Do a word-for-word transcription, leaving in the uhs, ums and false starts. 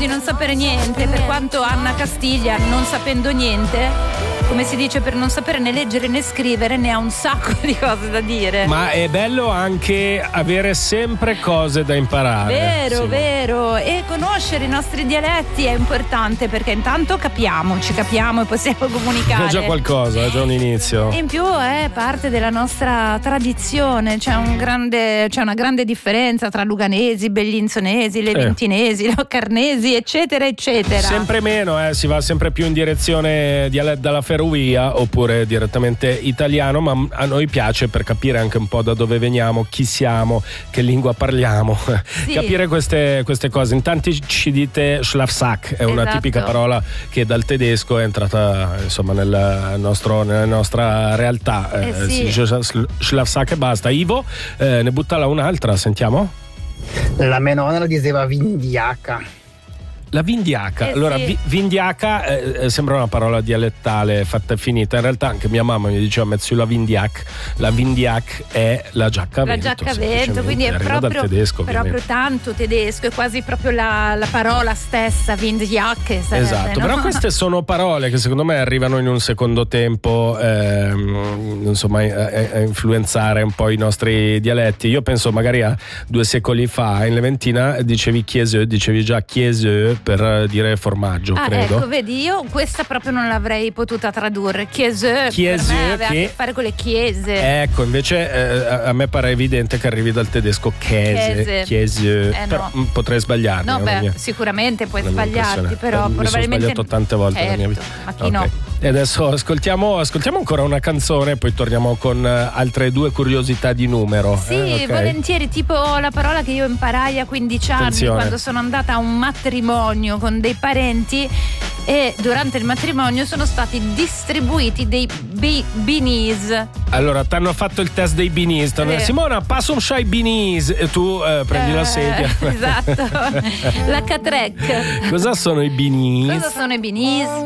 di non sapere niente, per quanto Anna Castiglia, non sapendo niente, come si dice, per non sapere né leggere né scrivere, ne ha un sacco di cose da dire. Ma è bello anche avere sempre cose da imparare. Vero, sì. vero. E conoscere i nostri dialetti è importante, perché intanto capiamo, ci capiamo e possiamo comunicare. È già qualcosa, è già un inizio. E in più è parte della nostra tradizione. C'è un grande, c'è una grande differenza tra luganesi, bellinzonesi, leventinesi, eh. locarnesi, eccetera, eccetera. Sempre meno, eh, si va sempre più in direzione dialetto dalla ferrovia oppure direttamente italiano, ma a noi piace, per capire anche un po' da dove veniamo, chi siamo, che lingua parliamo, sì. capire queste, queste cose. In tanti ci dite Schlafsack, è una esatto. tipica parola che dal tedesco è entrata insomma nel nostro, nella nostra realtà. Eh, eh, sì. Si dice Schlafsack e basta. Ivo, eh, ne buttala un'altra, sentiamo. La mia nonna la diceva vindiaca. La vindiaca, eh allora sì. vi, vindiaca eh, sembra una parola dialettale fatta e finita, in realtà anche mia mamma mi diceva mezzo la vindiac, la vindiac è la giacca a la vento, giacca a vento, quindi è proprio, dal tedesco, proprio tanto tedesco, è quasi proprio la, la parola stessa, vindiac sarebbe, esatto, no? però queste sono parole che secondo me arrivano in un secondo tempo ehm, insomma a, a influenzare un po' i nostri dialetti. Io penso magari a due secoli fa in Leventina dicevi chieseux, dicevi già chieseux per dire formaggio, ah, credo. Ecco, vedi, io questa proprio non l'avrei potuta tradurre. Chieseux, chieseux per me aveva che... a che fare con le chiese. Ecco, invece eh, a me pare evidente che arrivi dal tedesco chiese, chieseux, eh, però no. potrei sbagliarmi. No, beh, mia, sicuramente puoi sbagliarti, però mi probabilmente sono sbagliato tante volte certo, nella mia vita. ma chi okay. no? E adesso ascoltiamo, ascoltiamo ancora una canzone, poi torniamo con altre due curiosità di numero. Sì, eh, okay. volentieri, tipo la parola che io imparai a quindici anni. Attenzione. Quando sono andata a un matrimonio con dei parenti, e durante il matrimonio sono stati distribuiti dei bi- binis. Allora, ti hanno fatto il test dei binis, eh. Simona, passa un shai binis, e tu eh, prendi eh, la sedia. Esatto, la catrec. Cosa sono i binis? Cosa sono i binis?